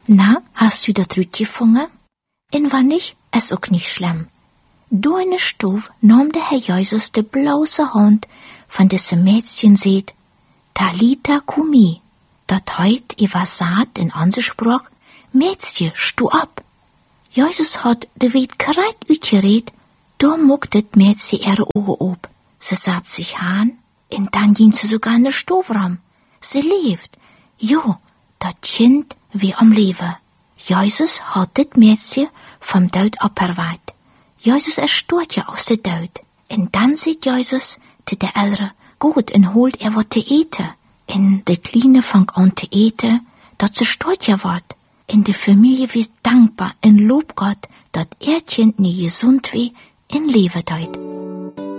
Na, hast du das Rütgefangen? Und wenn nicht, ist auch nicht schlimm. Durch eine Stuf nahm der Herr Jesus die bloße Hand von diesem Mädchen, seht, Talita Kumi. Dat heut übersagt in unserer Sprache, Mädchen, stu ab. Jesus hat de Weit korrekt uitgereed, da mocht das Mädchen ihre Augen op. Sie satt sich an, und dann ging sie sogar in den Stofraum. Sie lebt. Jo, das Kind wie am Leben. Jesus hat das Mädchen vom Tod abgeweiht. Jesus erstört ja aus der Tod. Und dann sieht Jesus zu der Ältere, gut, und holt wat te eten. Und de Kleine fängt an zu eten, dat ze stort ja wird. Und die Familie ist dankbar und lobt Gott, dat Kind nie gesund wie in Leben tut.